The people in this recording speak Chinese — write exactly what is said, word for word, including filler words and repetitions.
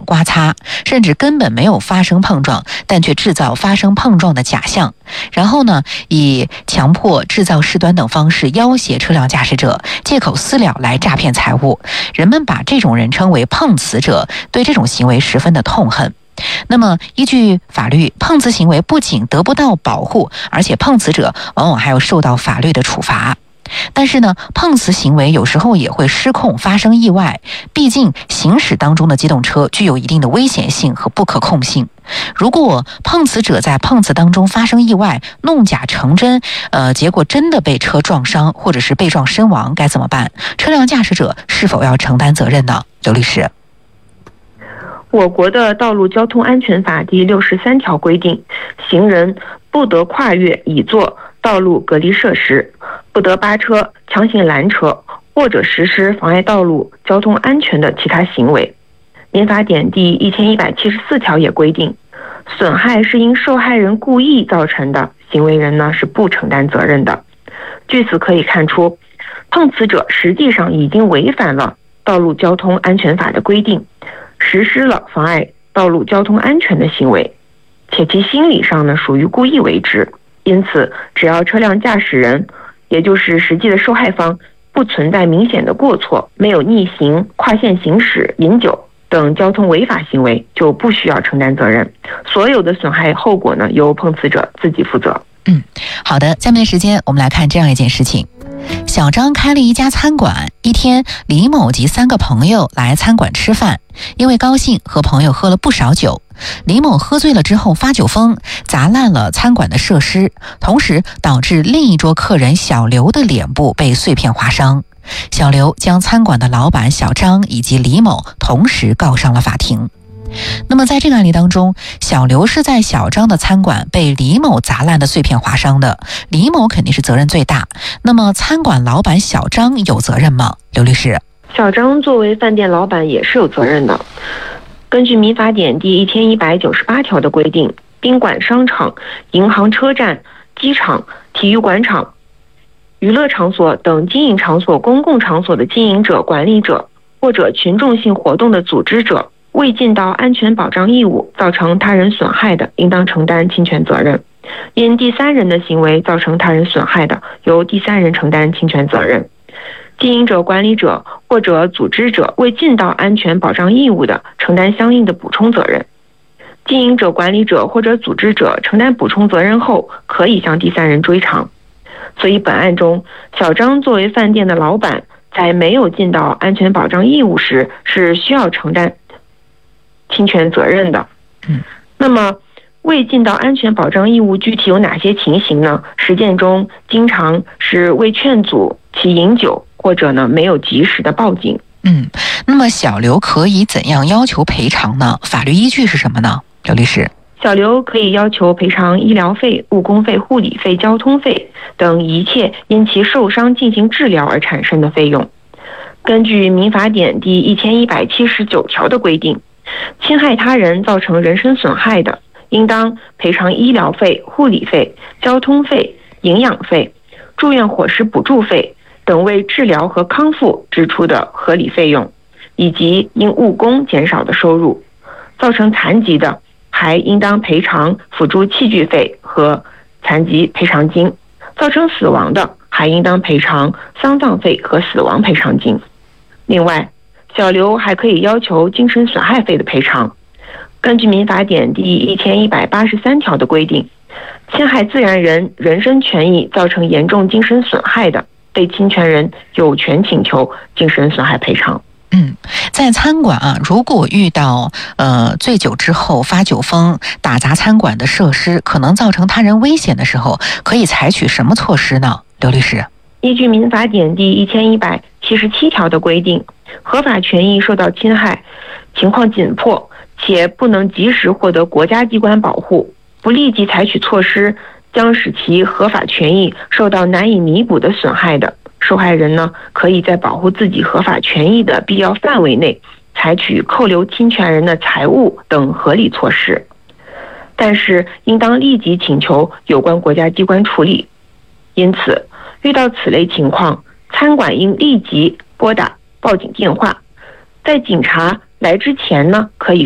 刮擦，甚至根本没有发生碰撞，但却制造发生碰撞的假象，然后呢，以强迫、制造事端等方式要挟车辆驾驶者，借口私了来诈骗财物。人们把这种人称为碰瓷者，对这种行为十分的痛恨。那么依据法律，碰瓷行为不仅得不到保护，而且碰瓷者往往还要受到法律的处罚。但是呢，碰瓷行为有时候也会失控，发生意外。毕竟行驶当中的机动车具有一定的危险性和不可控性。如果碰瓷者在碰瓷当中发生意外，弄假成真，呃，结果真的被车撞伤，或者是被撞身亡，该怎么办？车辆驾驶者是否要承担责任呢？刘律师。 我国的道路交通安全法第六十三条规定，行人不得跨越已作道路隔离设施，不得扒车、强行拦车，或者实施妨碍道路交通安全的其他行为。民法典第一千一百七十四条也规定，损害是因受害人故意造成的，行为人呢是不承担责任的。据此可以看出，碰瓷者实际上已经违反了道路交通安全法的规定，实施了妨碍道路交通安全的行为，且其心理上呢属于故意为之。因此，只要车辆驾驶人，也就是实际的受害方，不存在明显的过错，没有逆行、跨线行驶、饮酒等交通违法行为，就不需要承担责任。所有的损害后果呢，由碰瓷者自己负责。 嗯，好的，下面的时间我们来看这样一件事情。小张开了一家餐馆，一天李某及三个朋友来餐馆吃饭，因为高兴和朋友喝了不少酒。李某喝醉了之后发酒疯，砸烂了餐馆的设施，同时导致另一桌客人小刘的脸部被碎片划伤。小刘将餐馆的老板小张以及李某同时告上了法庭。那么在这个案例当中，小刘是在小张的餐馆被李某砸烂的碎片划伤的，李某肯定是责任最大。那么餐馆老板小张有责任吗？刘律师。 小张作为饭店老板也是有责任的。根据民法典第一千一百九十八条的规定，宾馆、商场、银行、车站、机场、体育广场、娱乐场所等经营场所、公共场所的经营者、管理者，或者群众性活动的组织者，未尽到安全保障义务，造成他人损害的，应当承担侵权责任。因第三人的行为造成他人损害的，由第三人承担侵权责任。经营者、管理者或者组织者未尽到安全保障义务的，承担相应的补充责任。经营者、管理者或者组织者承担补充责任后，可以向第三人追偿。所以本案中，小张作为饭店的老板，在没有尽到安全保障义务时，是需要承担侵权责任的。 嗯， 那么未尽到安全保障义务具体有哪些情形呢？实践中经常是未劝阻其饮酒，或者呢没有及时的报警。 嗯，那么小刘可以怎样要求赔偿呢？法律依据是什么呢？刘律师。 小刘可以要求赔偿医疗费、误工费、护理费、交通费等一切因其受伤进行治疗而产生的费用。根据民法典第一千一百七十九条的规定，侵害他人造成人身损害的，应当赔偿医疗费、护理费、交通费、营养费、住院伙食补助费等为治疗和康复支出的合理费用，以及因误工减少的收入。造成残疾的，还应当赔偿辅助器具费和残疾赔偿金；造成死亡的，还应当赔偿丧葬费和死亡赔偿金。另外，小刘还可以要求精神损害费的赔偿。根据民法典第一千一百八十三条的规定，侵害自然人人身权益造成严重精神损害的，被侵权人有权请求精神损害赔偿。 嗯，在餐馆啊，如果遇到呃醉酒之后发酒疯、打砸餐馆的设施，可能造成他人危险的时候，可以采取什么措施呢？刘律师。 依据民法典第一千一百七十七条的规定，合法权益受到侵害，情况紧迫且不能及时获得国家机关保护，不立即采取措施，将使其合法权益受到难以弥补的损害的，受害人呢，可以在保护自己合法权益的必要范围内，采取扣留侵权人的财物等合理措施，但是应当立即请求有关国家机关处理。因此，遇到此类情况，餐馆应立即拨打报警电话，在警察来之前呢，可以